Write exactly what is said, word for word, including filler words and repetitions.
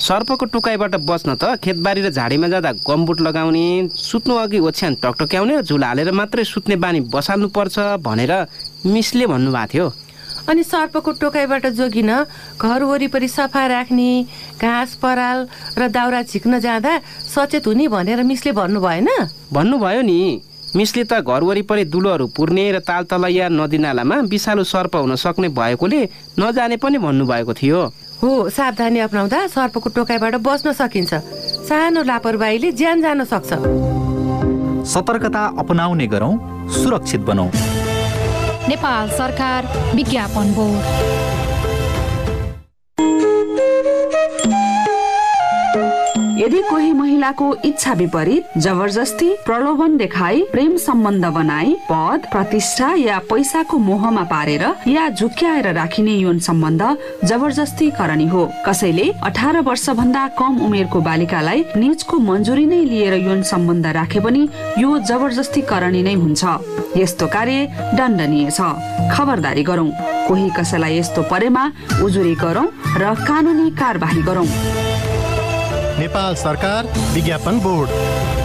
सर्पको टोकाइबाट बच्न त खेतबारी र झाडीमा जाँदा गमबुट लगाउने, सुत्नु अघि ओछ्यान टकटक्याउने र झुला हालेर मात्रै सुत्ने बानी बसाल्नुपर्छ भनेर मिसले भन्नुभएको थियो। अनि सर्पको टोकाइबाट जोगिन घर वरिपरि सफा राख्ने, घाँस पराल र दाउरा झिक्न जाँदा सचेत हुने भनेर मिसले भन्नु भएन? भन्नुभयो नि। मिसले त घर वरिपरि दुलोहरू पुर्ने र तालतलैया नदीनालामा विषालु सर्प हुन सक्ने भएकोले नजाने पनि भन्नुभएको थियो। हो, सावधानी अपनाउँदा सर्पको टोकाइबाट बच्न सकिन्छ। सानो लापरवाहीले ज्यान जान सक्छ। सतर्कता अपनाउने गरौँ, सुरक्षित बनौँ। नेपाल सरकार विज्ञापन बोर्ड। यदि कोही महिलाको इच्छा विपरीत, जबरजस्ती, प्रलोभन देखाई प्रेम सम्बन्ध बनाई पद, प्रतिष्ठा या पैसाको मोहमा पारेर या झुक्क्याएर राखिने यौन सम्बन्ध जबरजस्ती करणी हो। कसैले अठार वर्ष भन्दा कम उमेरको बालिकालाई निजको मन्जुरी नै लिएर यौन सम्बन्ध राखे पनि यो जबरजस्ती करणी नै हुन्छ। यस्तो कार्य दण्डनीय छ। खबरदारी गरौं। कोही कसैलाई यस्तो परेमा उजुरी गरौं र कानुनी कारबाही गरौं। नेपाल सरकार विज्ञापन बोर्ड।